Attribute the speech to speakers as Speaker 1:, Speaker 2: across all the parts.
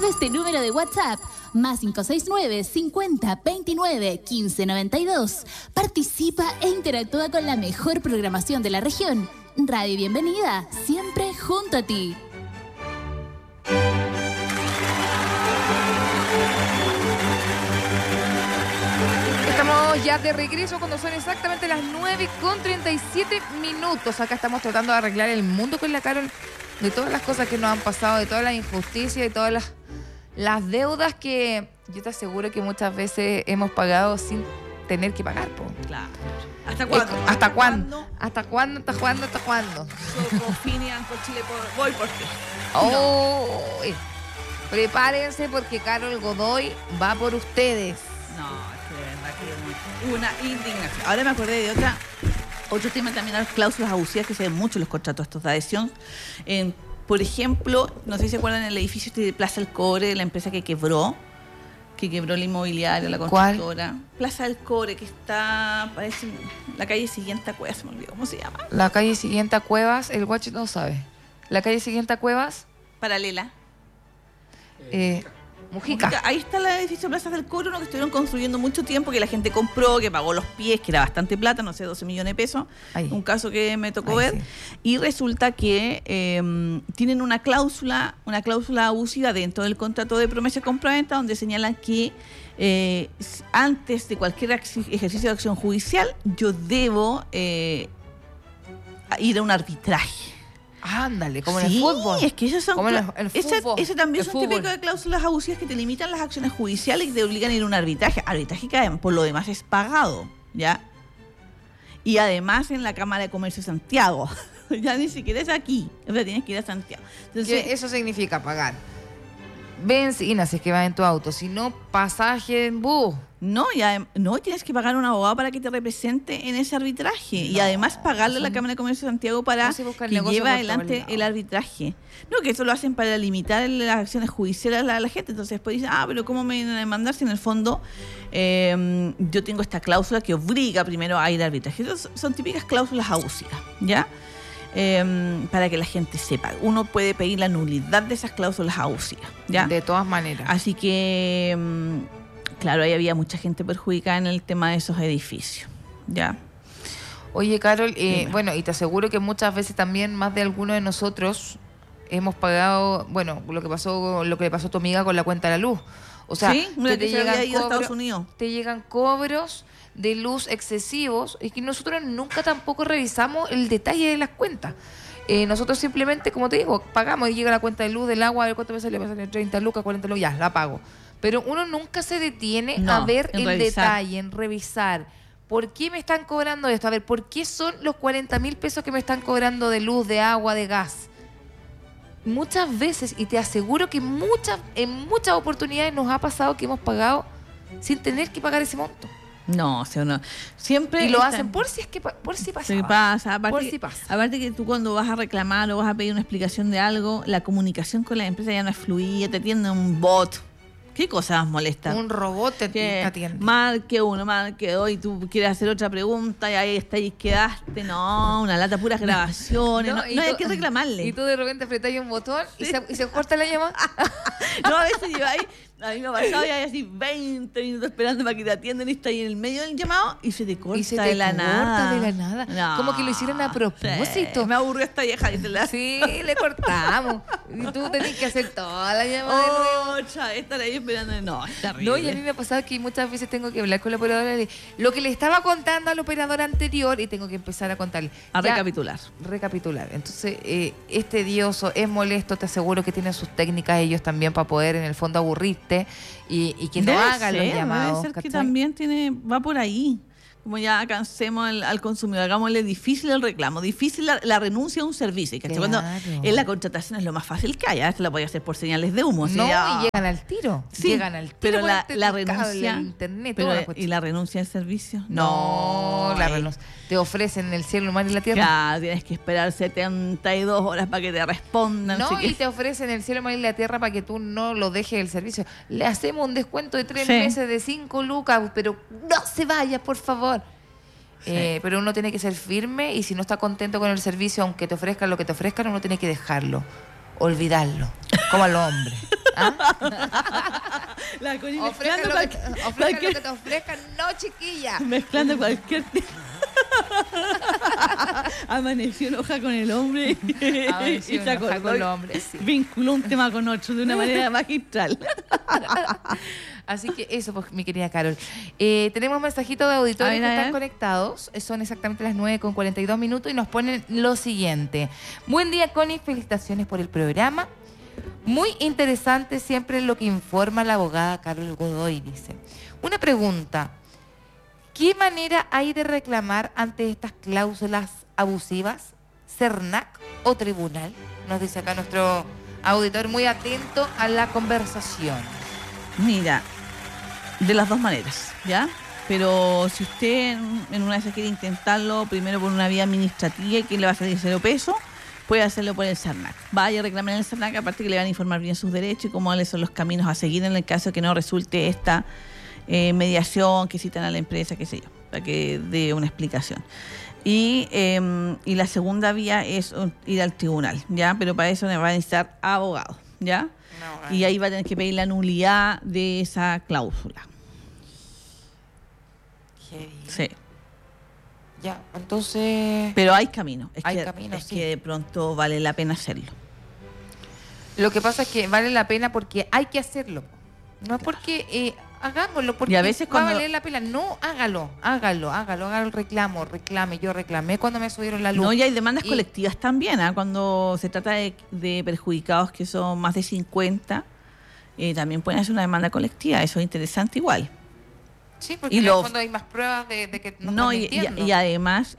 Speaker 1: de este número de WhatsApp, más 569 50 29 15 92. Participa e interactúa con la mejor programación de la región. Radio Bienvenida, siempre junto a ti.
Speaker 2: Estamos ya de regreso cuando son exactamente las 9:37. Acá estamos tratando de arreglar el mundo con la Carol, de todas las cosas que nos han pasado, de todas las injusticias, de todas las deudas que yo te aseguro que muchas veces hemos pagado sin tener que pagar, po.
Speaker 3: Claro. ¿Hasta cuándo?
Speaker 2: ¿Hasta cuándo? ¿Hasta cuándo? ¿Hasta cuándo? ¿Hasta cuándo?
Speaker 3: Soco, Finian, por Chile, voy por ti.
Speaker 2: Oh, prepárense porque Carol Godoy va por ustedes.
Speaker 3: No, es que de verdad que una indignación. Ahora me acordé de otro tema también, las cláusulas abusivas que se ven mucho en los contratos estos de adhesión. Por ejemplo, no sé si se acuerdan el edificio de Plaza del Cobre, la empresa que quebró la inmobiliaria, la constructora. ¿Cuál? Plaza del Cobre, que está, parece, la calle siguiente a Cuevas, se me olvidó cómo se llama.
Speaker 2: La calle siguiente a Cuevas, el guacho no sabe. La calle siguiente a Cuevas.
Speaker 3: Paralela.
Speaker 2: Mujica.
Speaker 3: Ahí está el edificio Plaza del Cobre, uno que estuvieron construyendo mucho tiempo, que la gente compró, que pagó los pies, que era bastante plata, no sé, 12 millones de pesos. Ahí. Un caso que me tocó ver. Sí. Y resulta que tienen una cláusula abusiva dentro del contrato de promesa y compraventa, donde señalan que antes de cualquier ejercicio de acción judicial, yo debo ir a un arbitraje.
Speaker 2: Ándale, como en el fútbol.
Speaker 3: Sí, es que esas son
Speaker 2: como el fútbol.
Speaker 3: Ese también son
Speaker 2: fútbol.
Speaker 3: típicos de cláusulas abusivas que te limitan las acciones judiciales y te obligan a ir a un arbitraje. Arbitraje que por lo demás es pagado, ¿ya? Y además en la Cámara de Comercio de Santiago. Ya ni siquiera es aquí. O sea, tienes que ir a Santiago. Entonces,
Speaker 2: ¿qué eso significa pagar? Benzina, si es que vas en tu auto. Si no, pasaje en bus.
Speaker 3: No, tienes que pagar a un abogado para que te represente en ese arbitraje. No, y además pagarle a la Cámara de Comercio de Santiago para que lleve adelante el arbitraje. No, que eso lo hacen para limitar las acciones judiciales a la gente. Entonces después dicen, pero ¿cómo me vienen a demandar si en el fondo yo tengo esta cláusula que obliga primero a ir al arbitraje? Entonces, son típicas cláusulas abusivas, ¿ya? Para que la gente sepa. Uno puede pedir la nulidad de esas cláusulas abusivas, ¿ya?
Speaker 2: De todas maneras.
Speaker 3: Así que... claro, ahí había mucha gente perjudicada en el tema de esos edificios, ¿ya?
Speaker 2: Oye, Carol, bueno, y te aseguro que muchas veces también más de alguno de nosotros hemos pagado, bueno, lo que le pasó a tu amiga con la cuenta de la luz. O sea,
Speaker 3: sí, que te llegan ido a Estados Unidos.
Speaker 2: Te llegan cobros de luz excesivos y que nosotros nunca tampoco revisamos el detalle de las cuentas. Nosotros simplemente, como te digo, pagamos y llega la cuenta de luz, del agua, a ver cuánto me sale, 30 lucas, 40 lucas, ya, la pago. Pero uno nunca se detiene a ver el detalle, en revisar. ¿Por qué me están cobrando esto? A ver, ¿por qué son los 40.000 pesos que me están cobrando de luz, de agua, de gas? Muchas veces, y te aseguro que en muchas oportunidades nos ha pasado que hemos pagado sin tener que pagar ese monto.
Speaker 3: No, o sea, no. Siempre.
Speaker 2: Y lo hacen por si pasa.
Speaker 3: Sí pasa.
Speaker 2: Aparte
Speaker 3: que tú cuando vas a reclamar o vas a pedir una explicación de algo, la comunicación con la empresa ya no es fluida, te atiende un bot. ¿Qué cosa más molesta?
Speaker 2: Un robot te atiende.
Speaker 3: Marque uno, marque dos, y tú quieres hacer otra pregunta y ahí está y quedaste. No, una lata puras grabaciones. No hay que reclamarle.
Speaker 2: Y tú de repente apretas un botón, ¿sí? y se corta la llamada.
Speaker 3: No, a veces lleváis, a mí me ha pasado y hay así 20 minutos esperando para que te atiendan y está ahí en el medio del llamado y se te corta de la nada.
Speaker 2: No, como que lo hicieron a propósito.
Speaker 3: Sí, me aburrió esta vieja.
Speaker 2: Sí, le cortamos. Y tú tenés que hacer toda la llamada de nuevo.
Speaker 3: Estar ahí esperando. No, es terrible.
Speaker 2: No, y a mí me ha pasado que muchas veces tengo que hablar con la operadora de lo que le estaba contando al operador anterior y tengo que empezar a contarle.
Speaker 3: Recapitular.
Speaker 2: Entonces, es tedioso, es molesto, te aseguro que tienen sus técnicas ellos también para poder en el fondo aburrirte y que no hagan los llamados.
Speaker 3: Debe ser que también va por ahí. Como ya cansemos al consumidor, hagámosle difícil el reclamo, difícil la renuncia a un servicio. Claro. Cuando en la contratación es lo más fácil que hay, esto lo voy a hacer por señales de humo.
Speaker 2: No, y llegan al tiro.
Speaker 3: Sí,
Speaker 2: llegan al tiro.
Speaker 3: Pero la renuncia.
Speaker 2: Internet,
Speaker 3: ¿Y la renuncia al servicio?
Speaker 2: No, la renuncia. Te ofrecen el cielo, el mar y la tierra.
Speaker 3: Claro, tienes que esperar 72 horas para que te respondan.
Speaker 2: No, y te ofrecen el cielo, el mar y la tierra para que tú no lo dejes el servicio. Le hacemos un descuento de 3 meses de 5 lucas, pero no se vaya, por favor. Sí. Pero uno tiene que ser firme y si no está contento con el servicio, aunque te ofrezcan lo que te ofrezcan, uno tiene que dejarlo, olvidarlo, como a los hombres. ¿Ah?
Speaker 3: La Connie
Speaker 2: Ofrezcan lo que te ofrezcan, no, chiquilla.
Speaker 3: Mezclando cualquier amaneció en hoja con el hombre y se acordó
Speaker 2: con el hombre, sí.
Speaker 3: Vinculó un tema con otro de una manera magistral.
Speaker 2: Así que eso, pues, mi querida Carol. Tenemos mensajitos de auditores que están conectados. Son exactamente las 9:42 y nos ponen lo siguiente. Buen día, Connie. Felicitaciones por el programa. Muy interesante siempre lo que informa la abogada Carol Godoy, dice. Una pregunta. ¿Qué manera hay de reclamar ante estas cláusulas abusivas? ¿CERNAC o tribunal? Nos dice acá nuestro auditor muy atento a la conversación.
Speaker 3: Mira, de las dos maneras, ¿ya? Pero si usted en una vez quiere intentarlo, primero por una vía administrativa y que le va a salir 0 pesos, puede hacerlo por el CERNAC. Vaya a reclamar en el CERNAC, aparte que le van a informar bien sus derechos y cómo son los caminos a seguir en el caso de que no resulte esta mediación que citan a la empresa, qué sé yo, para que dé una explicación. Y la segunda vía es ir al tribunal, ¿ya? Pero para eso va a necesitar abogado, ¿ya? No, y ahí va a tener que pedir la nulidad de esa cláusula. Sí.
Speaker 2: Ya, entonces...
Speaker 3: Pero hay camino. Es
Speaker 2: que
Speaker 3: de pronto vale la pena hacerlo.
Speaker 2: Lo que pasa es que vale la pena porque hay que hacerlo. No es porque hagámoslo, porque
Speaker 3: y a veces
Speaker 2: va a valer la pena. No, hágalo el reclamo, reclame. Yo reclamé cuando me subieron la luz.
Speaker 3: No, y hay demandas colectivas también, cuando se trata de perjudicados que son más de 50, también pueden hacer una demanda colectiva. Eso es interesante igual.
Speaker 2: Sí, porque en el fondo hay más pruebas de que no están mintiendo.
Speaker 3: Y además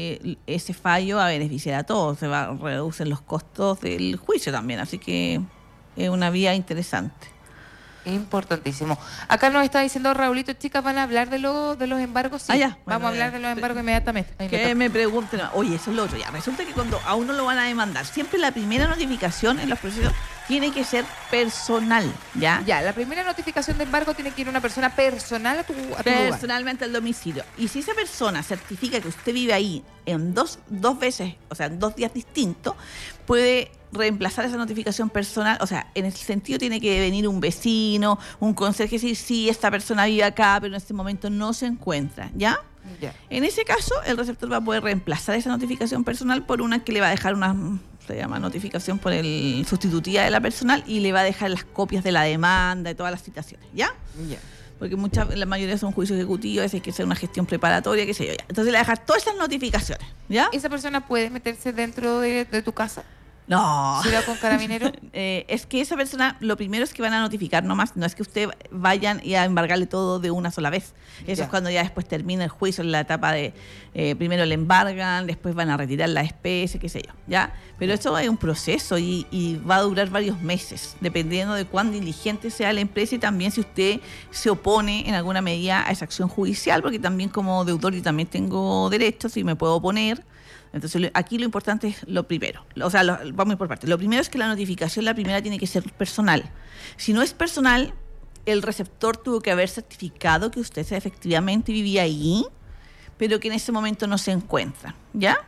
Speaker 3: ese fallo va a beneficiar a todos, reducen los costos del juicio también, así que es una vía interesante.
Speaker 2: Importantísimo. Acá nos está diciendo Raulito, chicas, ¿van a hablar de los embargos? Sí, vamos a hablar de los embargos inmediatamente.
Speaker 3: Que me pregunten, oye, eso es lo otro. Ya, resulta que cuando a uno lo van a demandar, siempre la primera notificación en los procesos tiene que ser personal, ¿ya?
Speaker 2: Ya, la primera notificación de embargo tiene que ir una persona personal a tu
Speaker 3: personalmente al domicilio. Y si esa persona certifica que usted vive ahí en dos veces, o sea, en 2 días distintos, puede reemplazar esa notificación personal. O sea, en ese sentido tiene que venir un vecino, un conserje, decir, sí, esta persona vive acá, pero en este momento no se encuentra, ¿ya? Ya. En ese caso, el receptor va a poder reemplazar esa notificación personal por una que le va a dejar una, se llama notificación por el sustitutiva de la personal, y le va a dejar las copias de la demanda, de todas las citaciones, ¿ya? Ya. Porque la mayoría son juicios ejecutivos, hay que hacer una gestión preparatoria, qué sé yo, ya. Entonces le va a dejar todas esas notificaciones, ¿ya?
Speaker 2: ¿Esa persona puede meterse dentro de tu casa?
Speaker 3: No.
Speaker 2: ¿Si va con carabinero?
Speaker 3: Es que esa persona, lo primero es que van a notificar nomás, no es que usted vayan y a embargarle todo de una sola vez. Eso es cuando ya después termina el juicio, en la etapa de primero le embargan, después van a retirar la especie, qué sé yo, ¿ya? Pero eso es un proceso y va a durar varios meses, dependiendo de cuán diligente sea la empresa y también si usted se opone en alguna medida a esa acción judicial, porque también como deudor yo también tengo derechos y me puedo oponer. Entonces, aquí lo importante es lo primero. O sea, vamos a ir por partes. Lo primero es que la notificación, la primera, tiene que ser personal. Si no es personal, el receptor tuvo que haber certificado que usted efectivamente vivía ahí, pero que en ese momento no se encuentra, ¿ya?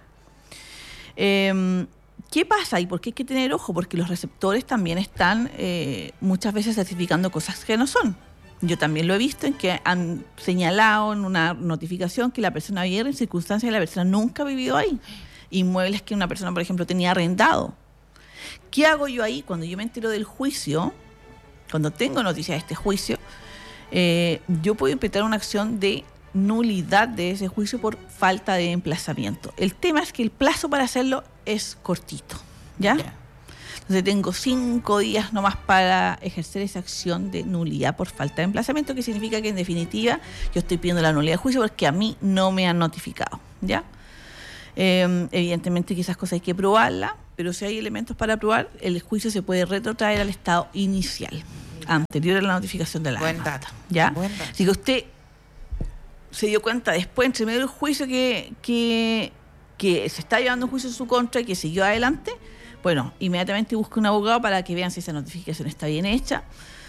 Speaker 3: ¿Qué pasa? ¿Y por qué hay que tener ojo? Porque los receptores también están muchas veces certificando cosas que no son. Yo también lo he visto en que han señalado en una notificación que la persona vive en circunstancias que la persona nunca ha vivido ahí. Inmuebles que una persona, por ejemplo, tenía arrendado. ¿Qué hago yo ahí? Cuando yo me entero del juicio, cuando tengo noticia de este juicio, yo puedo impetar una acción de nulidad de ese juicio por falta de emplazamiento. El tema es que el plazo para hacerlo es cortito, ¿ya? Yeah. Entonces tengo 5 días nomás para ejercer esa acción de nulidad por falta de emplazamiento, que significa que en definitiva yo estoy pidiendo la nulidad de juicio porque a mí no me han notificado, ¿ya? Evidentemente que esas cosas hay que probarlas, pero si hay elementos para probar, el juicio se puede retrotraer al estado inicial, anterior a la notificación de la demanda, ¿ya? Si usted se dio cuenta después, entre medio del juicio, que se está llevando un juicio en su contra y que siguió adelante, bueno, inmediatamente busque un abogado para que vean si esa notificación está bien hecha.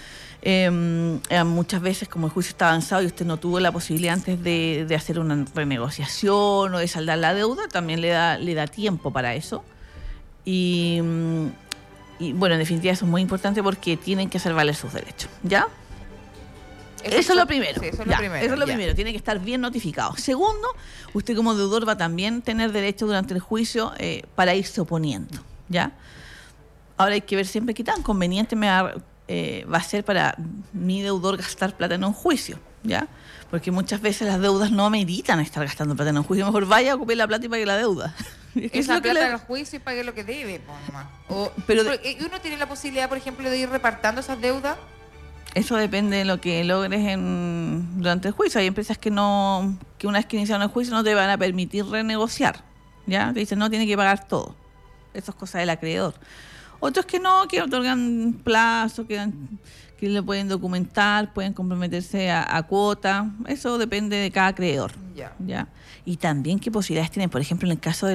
Speaker 3: Muchas veces, como el juicio está avanzado y usted no tuvo la posibilidad antes de hacer una renegociación o de saldar la deuda, también le da tiempo para eso. Y Y bueno, en definitiva eso es muy importante porque tienen que hacer valer sus derechos, ¿ya? Eso es lo primero.
Speaker 2: Sí, eso es
Speaker 3: lo primero. Tiene que estar bien notificado. Segundo, usted como deudor va a también tener derecho durante el juicio para irse oponiendo, ¿ya? Ahora hay que ver siempre qué tan conveniente va a ser para mi deudor gastar plata en un juicio, ¿ya? Porque muchas veces las deudas no ameritan estar gastando plata en un juicio. Mejor vaya a ocupar la plata y pague la deuda.
Speaker 2: Esa plata del juicio y pague lo que debe, pero uno tiene la posibilidad, por ejemplo, de ir repartiendo esas deudas.
Speaker 3: Eso depende de lo que logres durante el juicio. Hay empresas que una vez que iniciaron el juicio no te van a permitir renegociar, ¿ya? Te dicen, no, tiene que pagar todo. Eso es cosa del acreedor. Otros que no, que otorgan plazo, que lo pueden documentar, pueden comprometerse a cuota. Eso depende de cada acreedor. ¿Ya? Y también qué posibilidades tienen, por ejemplo, en el caso de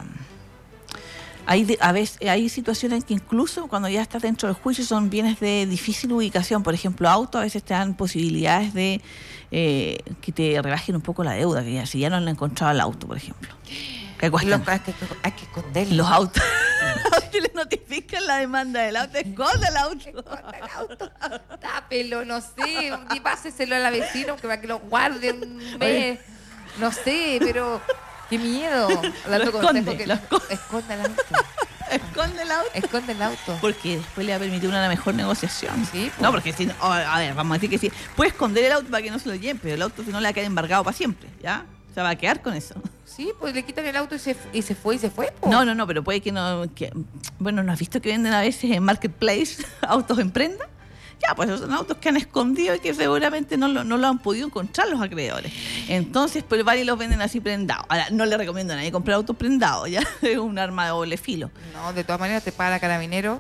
Speaker 3: hay situaciones en que incluso cuando ya estás dentro del juicio son bienes de difícil ubicación. Por ejemplo, auto, a veces te dan posibilidades de que te rebajen un poco la deuda, que si ya no han encontrado el auto, por ejemplo.
Speaker 2: Hay que esconderlo.
Speaker 3: Los autos. Si le notifican la demanda del auto, esconde el auto.
Speaker 2: Esconde el auto. Tápelo, no sé. Y páseselo a la vecina para que lo guarde un mes. No sé, pero qué miedo.
Speaker 3: Esconde el auto.
Speaker 2: Esconde el auto.
Speaker 3: Porque después le va a permitir una mejor negociación.
Speaker 2: Sí, pues.
Speaker 3: No, porque si no, a ver, vamos a decir que sí. Puede esconder el auto para que no se lo lleven, pero el auto si no le va a quedar embargado para siempre, ¿ya? O sea, va a quedar con eso.
Speaker 2: Sí, pues le quitan el auto y se fue. Po.
Speaker 3: No, pero puede que no... bueno, ¿no has visto que venden a veces en Marketplace autos en prenda? Ya, pues esos son autos que han escondido y que seguramente no lo han podido encontrar los acreedores. Entonces, pues van y los venden así prendados. Ahora, no le recomiendo a nadie comprar autos prendados, ya es un arma de doble filo.
Speaker 2: No, de todas maneras te paga Carabinero.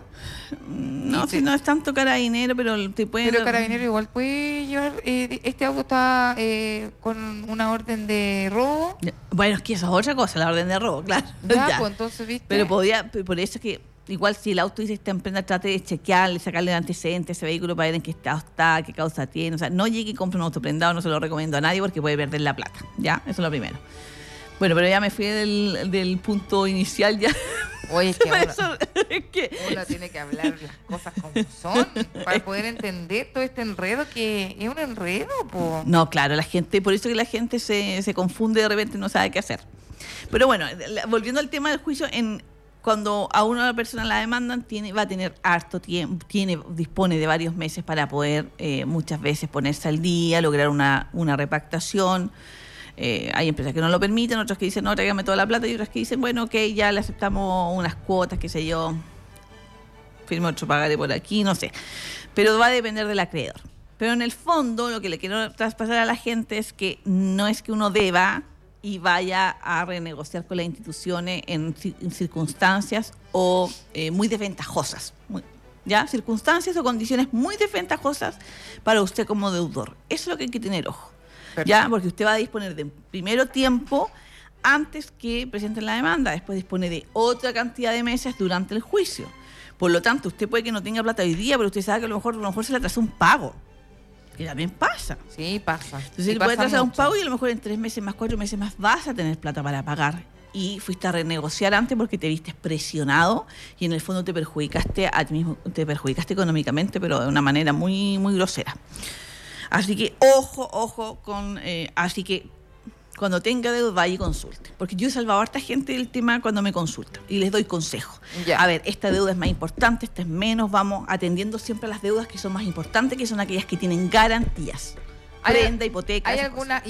Speaker 3: No, si no es tanto Carabinero, pero te puede...
Speaker 2: Pero Carabinero igual puede llevar... este auto está con una orden de robo.
Speaker 3: Bueno, es que eso es otra cosa, la orden de robo, claro.
Speaker 2: Ya. Pues entonces, ¿viste?
Speaker 3: Pero por eso es que... Igual si el auto dice está en prenda, trate de chequearle, sacarle el antecedente a ese vehículo para ver en qué estado está, qué causa tiene. O sea, no llegue y compre un auto prendado, no se lo recomiendo a nadie porque puede perder la plata. ¿Ya? Eso es lo primero. Bueno, pero ya me fui del punto inicial ya.
Speaker 2: Oye, es que uno tiene que hablar las cosas como son para poder entender todo este enredo que es un enredo, po.
Speaker 3: No, claro, la gente, por eso que la gente se confunde de repente y no sabe qué hacer. Pero bueno, volviendo al tema del juicio, cuando a una persona la demandan, va a tener harto tiempo, dispone de varios meses para poder muchas veces ponerse al día, lograr una repactación. Hay empresas que no lo permiten, otras que dicen, no, tráigame toda la plata, y otras que dicen, bueno, ok, ya le aceptamos unas cuotas, qué sé yo, firme otro pagaré por aquí, no sé. Pero va a depender del acreedor. Pero en el fondo, lo que le quiero traspasar a la gente es que no es que uno deba y vaya a renegociar con las instituciones en circunstancias o muy desventajosas. ¿Ya? Circunstancias o condiciones muy desventajosas para usted como deudor. Eso es lo que hay que tener ojo. ¿Ya? Porque usted va a disponer de primero tiempo antes que presenten la demanda, después dispone de otra cantidad de meses durante el juicio. Por lo tanto, usted puede que no tenga plata hoy día, pero usted sabe que a lo mejor se le atrasó un pago. Que también pasa.
Speaker 2: Sí, pasa.
Speaker 3: Entonces él puede trazar un pago y a lo mejor en 3 meses más, 4 meses más vas a tener plata para pagar. Y fuiste a renegociar antes porque te viste presionado y en el fondo te perjudicaste a ti mismo, te perjudicaste económicamente, pero de una manera muy, muy grosera. Así que ojo con... así que cuando tenga deuda, vaya y consulte. Porque yo he salvado a harta gente del tema cuando me consultan y les doy consejos.
Speaker 2: Ya.
Speaker 3: A ver, esta deuda es más importante, esta es menos. Vamos atendiendo siempre a las deudas que son más importantes, que son aquellas que tienen garantías. Prenda, hipoteca.
Speaker 2: Hay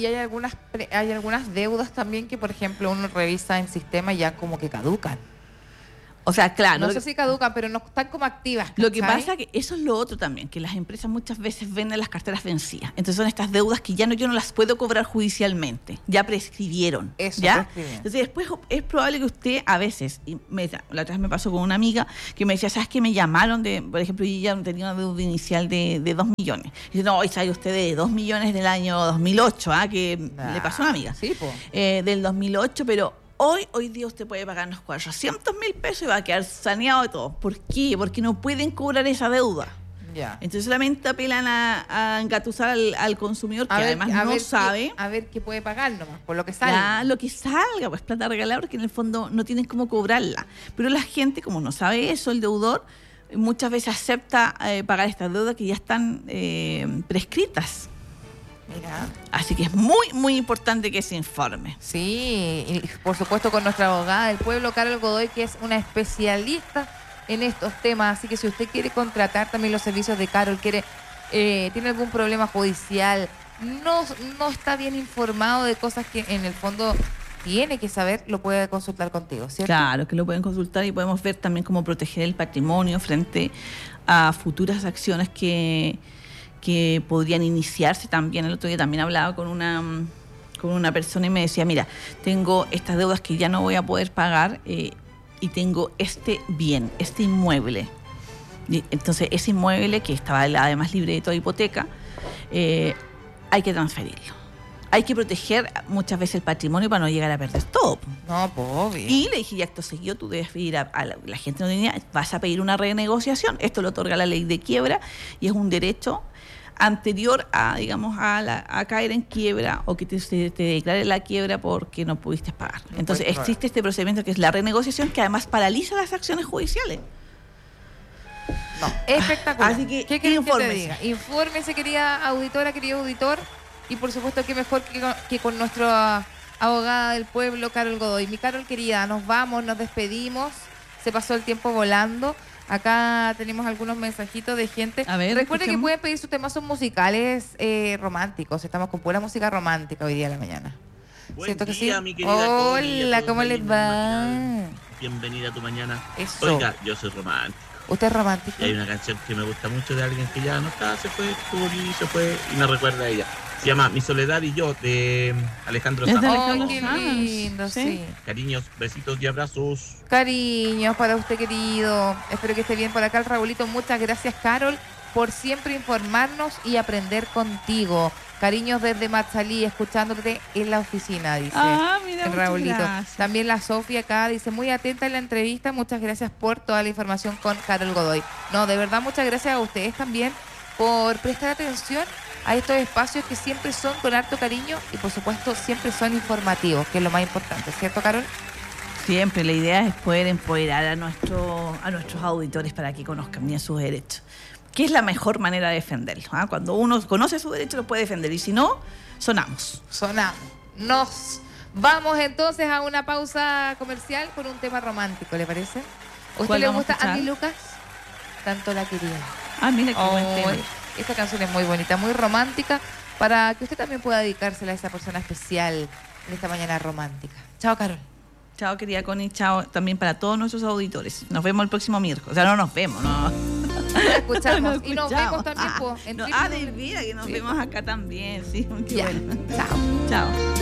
Speaker 2: algunas deudas también que, por ejemplo, uno revisa en sistema y ya como que caducan.
Speaker 3: O sea, claro.
Speaker 2: No sé si caducan, pero no están como activas.
Speaker 3: Lo que pasa es que eso es lo otro también, que las empresas muchas veces venden las carteras vencidas. Entonces son estas deudas que yo no las puedo cobrar judicialmente. Ya prescribieron.
Speaker 2: Eso,
Speaker 3: ¿ya?
Speaker 2: prescribieron.
Speaker 3: Entonces después es probable que usted a veces, la otra vez me pasó con una amiga que me decía, ¿sabes qué? Me llamaron por ejemplo, yo ya tenía una deuda inicial de 2 millones. Y dice, no, hoy sabe usted de 2 millones del año 2008, que le pasó a una amiga.
Speaker 2: Sí, po.
Speaker 3: Del 2008, pero... Hoy día usted puede pagarnos 400,000 pesos y va a quedar saneado de todo. ¿Por qué? Porque no pueden cobrar esa deuda.
Speaker 2: Ya.
Speaker 3: Entonces solamente apelan a engatusar al consumidor que además no sabe.
Speaker 2: A ver qué puede pagar nomás, por lo que salga.
Speaker 3: Ya, lo que salga, pues plata regalada, porque en el fondo no tienen cómo cobrarla. Pero la gente, como no sabe eso, el deudor, muchas veces acepta pagar estas deudas que ya están prescritas.
Speaker 2: Mira.
Speaker 3: Así que es muy, muy importante que se informe.
Speaker 2: Sí, y por supuesto con nuestra abogada del pueblo, Carol Godoy, que es una especialista en estos temas. Así que si usted quiere contratar también los servicios de Carol, tiene algún problema judicial, no está bien informado de cosas que en el fondo tiene que saber, lo puede consultar contigo, ¿cierto?
Speaker 3: Claro, que lo pueden consultar y podemos ver también cómo proteger el patrimonio frente a futuras acciones que podrían iniciarse también. El otro día también hablaba con una persona y me decía, mira, tengo estas deudas que ya no voy a poder pagar y tengo este bien, este inmueble. Y entonces ese inmueble, que estaba además libre de toda hipoteca, hay que transferirlo. Hay que proteger muchas veces el patrimonio para no llegar a perder todo.
Speaker 2: No, pues obvio.
Speaker 3: Y le dije, y acto seguido, tú debes pedir a la gente no tenía, vas a pedir una renegociación. Esto lo otorga la ley de quiebra y es un derecho anterior a, digamos, a caer en quiebra o que te declare la quiebra porque no pudiste pagar. Entonces existe este procedimiento que es la renegociación, que además paraliza las acciones judiciales.
Speaker 2: No, espectacular.
Speaker 3: Así que
Speaker 2: ¿Qué quieres que te diga? Infórmese, querida auditora, querido auditor. Y por supuesto que mejor que con nuestra abogada del pueblo, Carol Godoy. Mi Carol querida, nos vamos, nos despedimos. Se pasó el tiempo volando. Acá tenemos algunos mensajitos de gente.
Speaker 3: A ver,
Speaker 2: recuerden que pueden pedir sus temas musicales románticos. Estamos con pura música romántica hoy día de la mañana.
Speaker 4: Buen
Speaker 2: ¿Cierto
Speaker 4: día,
Speaker 2: que sí?
Speaker 4: mi querida
Speaker 2: Hola,
Speaker 4: Connie,
Speaker 2: ¿cómo les va?
Speaker 4: Bienvenida a tu mañana.
Speaker 2: Eso.
Speaker 4: Oiga, yo soy romántico.
Speaker 2: ¿Usted es romántico?
Speaker 4: Y hay una canción que me gusta mucho de alguien que ya no está, se fue, se fue y me recuerda a ella. Se llama Mi Soledad y Yo, de Alejandro Sanz.
Speaker 2: Oh, qué lindo, sí.
Speaker 4: Cariños, besitos y abrazos.
Speaker 2: Cariños para usted, querido. Espero que esté bien por acá el Raulito. Muchas gracias, Carol, por siempre informarnos y aprender contigo. Cariños desde Marzalí, escuchándote en la oficina, dice
Speaker 3: mira,
Speaker 2: el Raulito.
Speaker 3: gracias.
Speaker 2: También la Sofía acá dice, muy atenta en la entrevista. Muchas gracias por toda la información con Carol Godoy. No, de verdad, muchas gracias a ustedes también por prestar atención a estos espacios que siempre son con harto cariño y por supuesto siempre son informativos, que es lo más importante, ¿cierto, Carol?
Speaker 3: Siempre la idea es poder empoderar a nuestros auditores para que conozcan bien sus derechos, que es la mejor manera de defenderlos. Cuando uno conoce sus derechos los puede defender, y si no, sonamos.
Speaker 2: Nos vamos entonces a una pausa comercial con un tema romántico, ¿le parece? ¿A usted le gusta Andy Lucas? Tanto la quería.
Speaker 3: Mira qué buen tema.
Speaker 2: Esta canción es muy bonita, muy romántica, para que usted también pueda dedicársela a esa persona especial en esta mañana romántica. Chao, Carol.
Speaker 3: Chao, querida Connie. Chao también para todos nuestros auditores. Nos vemos el próximo miércoles. O sea, no nos vemos, ¿no?
Speaker 2: Nos escuchamos. Y nos vemos también
Speaker 3: de vida que nos vemos acá también. Sí, qué bueno.
Speaker 2: Chao.
Speaker 3: Chao.